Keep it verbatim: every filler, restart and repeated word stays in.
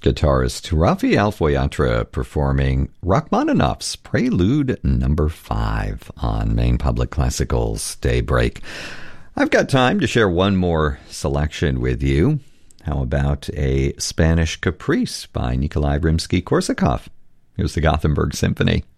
guitarist Rafael Foyatra performing Rachmaninoff's Prelude Number Five on Maine Public Classical's Daybreak. I've got time to share one more selection with you. How about a Spanish Caprice by Nikolai Rimsky-Korsakov? Here's the Gothenburg Symphony.